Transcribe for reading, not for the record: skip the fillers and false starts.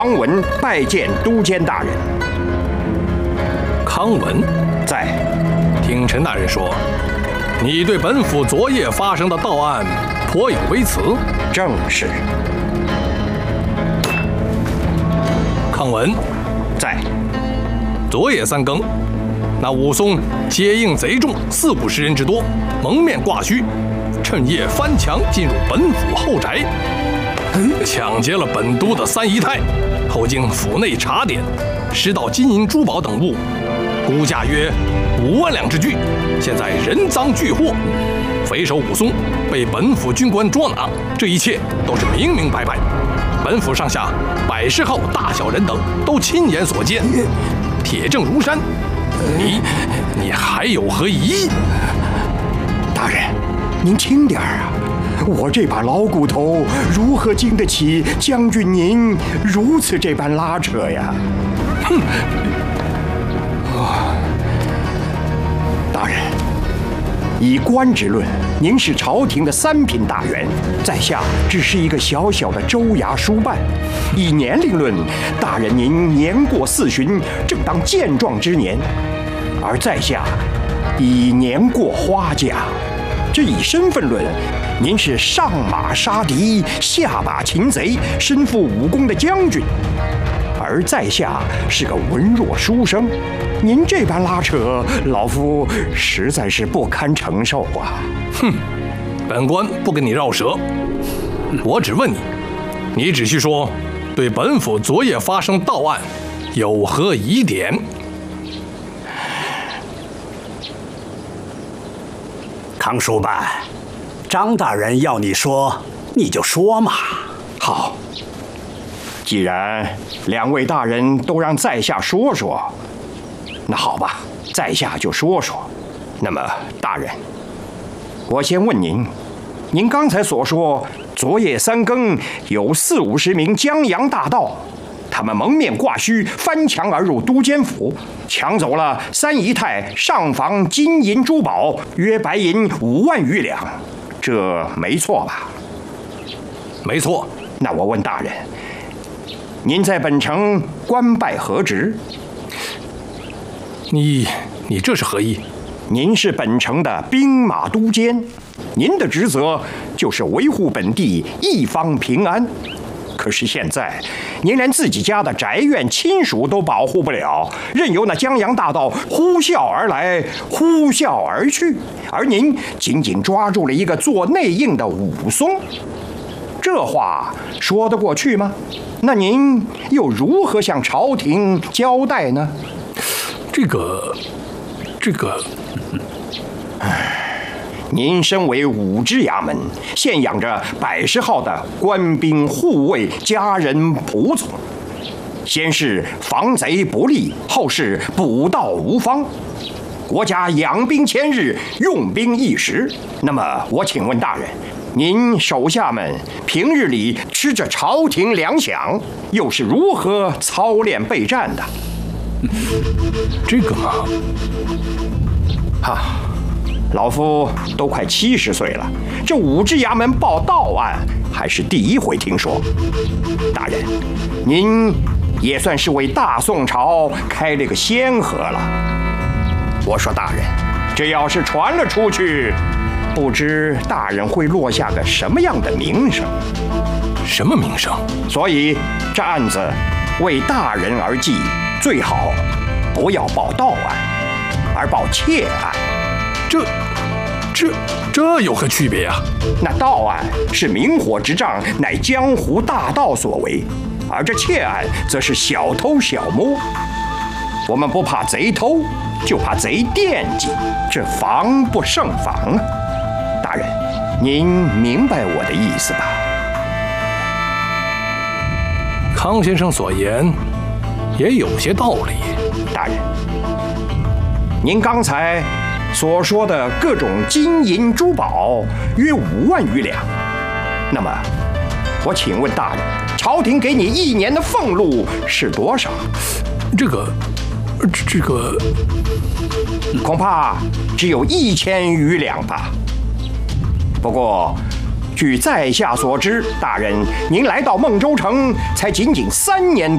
康文拜见都监大人。 康文在。 听陈大人说，你对本府昨夜发生的盗案颇有微词。 正是。 康文在。 昨夜3更，那武松接应贼众40-50人之多，蒙面挂须，趁夜翻墙进入本府后宅，抢劫了本都的3姨太，后经府内查点，拾到金银珠宝等物，估价约5万两之巨，现在人赃俱获。匪首武松被本府军官捉拿，这一切都是明明白白。本府上下100号大小人等都亲眼所见，铁证如山。你还有何疑义？ 大人，您轻点啊！我这把老骨头如何经得起将军您如此这般拉扯呀？ 哼！ 大人，以官之论，您是朝廷的3品大员，在下只是一个小小的州衙书办。以年龄论，大人您年过40，正当健壮之年，而在下已年过花甲。这以身份论，您是上马杀敌，下马擒贼，身负武功的将军，而在下是个文弱书生。您这般拉扯，老夫实在是不堪承受啊！ 哼，本官不跟你绕舌，我只问你，你只需说对本府昨夜发生盗案有何疑点？ 康书办，张大人要你说，你就说嘛。 好，既然2位大人都让在下说说，那好吧，在下就说说。那么，大人，我先问您，您刚才所说，昨夜3更有40-50名江洋大盗，他们蒙面挂须，翻墙而入都监府，抢走了3姨太上房金银珠宝，约白银5万余两，这没错吧？ 没错。 那我问大人，您在本城官拜何职？ 你这是何意？ 您是本城的兵马都监，您的职责就是维护本地一方平安。可是现在，您连自己家的宅院亲属都保护不了，任由那江洋大盗呼啸而来，呼啸而去，而您紧紧抓住了一个做内应的武松，这话说得过去吗？那您又如何向朝廷交代呢？ 这个， 您身为5支衙门，现养着100号的官兵护卫、家人仆从，先是防贼不利，后是捕盗无方。国家养兵千日，用兵一时。那么，我请问大人，您手下们平日里吃着朝廷粮饷，又是如何操练备战的？ 这个嘛， 老夫都快70岁了，这5支衙门报盗案还是第一回听说。大人，您也算是为大宋朝开了个先河了。我说大人，这要是传了出去，不知大人会落下个什么样的名声？ 什么名声？ 所以这案子为大人而记，最好不要报盗案，而报窃案。 这有何区别啊？ 那盗案是明火执仗，乃江湖大盗所为，而这窃案则是小偷小摸。我们不怕贼偷，就怕贼惦记，这防不胜防啊！大人，您明白我的意思吧？ 康先生所言也有些道理。 大人，您刚才所说的各种金银珠宝约5万余两，那么我请问大人，朝廷给你1年的俸禄是多少？ 这个恐怕只有1000余两吧。不过据在下所知，大人您来到孟州城才仅3年